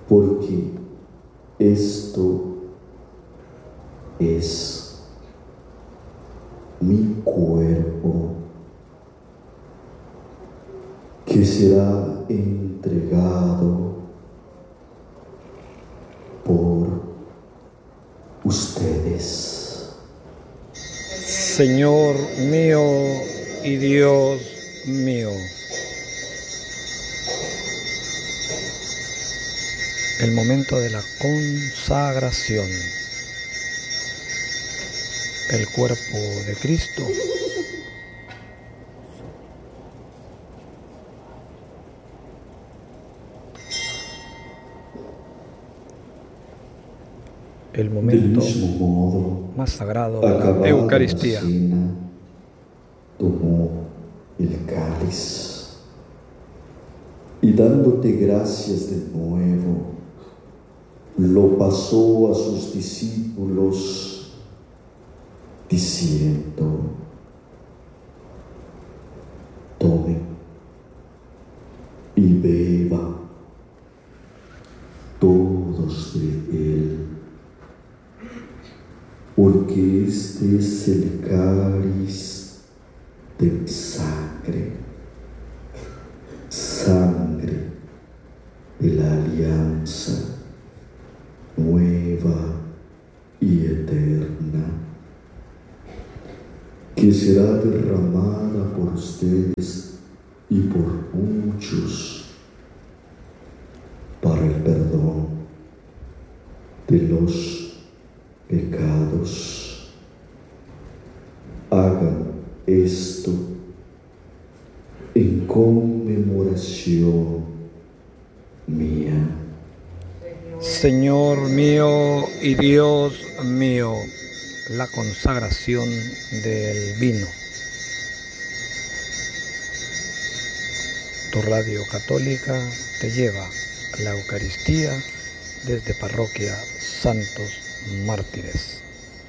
porque esto es mi cuerpo que será entregado por ustedes. Señor mío y Dios mío. El momento de la consagración. El cuerpo de Cristo. El momento Del mismo modo, más sagrado de la acabada Eucaristía. la cena, tomó el cáliz y dándote gracias de nuevo, lo pasó a sus discípulos diciendo: tomen y beban todos de él, porque este es el cáliz de mi sangre, sangre de la alianza nueva y eterna, que será derramada por ustedes y por muchos para el perdón de los pecados. Hagan esto en conmemoración mía. Señor mío y Dios mío, la consagración del vino. Tu radio católica te lleva a la Eucaristía desde Parroquia Santos Mártires.